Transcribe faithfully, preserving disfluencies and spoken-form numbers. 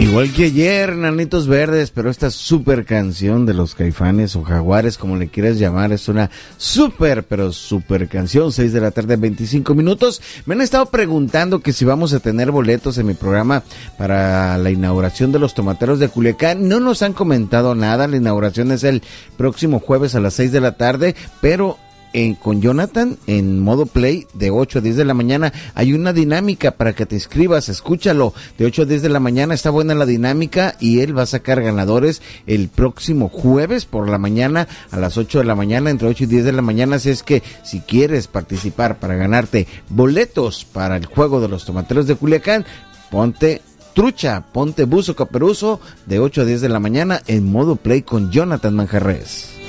Igual que ayer, Nanitos Verdes, pero esta super canción de los Caifanes o Jaguares, como le quieras llamar, es una super, pero super canción. Seis de la tarde, veinticinco minutos. Me han estado preguntando que si vamos a tener boletos en mi programa para la inauguración de los tomateros de Culiacán. No nos han comentado nada. La inauguración es el próximo jueves a las seis de la tarde, pero En, con Jonathan en modo play de ocho a diez de la mañana hay una dinámica para que te inscribas, escúchalo, de ocho a diez de la mañana está buena la dinámica y él va a sacar ganadores el próximo jueves por la mañana a las ocho de la mañana, entre ocho y diez de la mañana, así es que si quieres participar para ganarte boletos para el juego de los tomateros de Culiacán, ponte trucha, ponte buzo caperuzo de ocho a diez de la mañana en modo play con Jonathan Manjarres.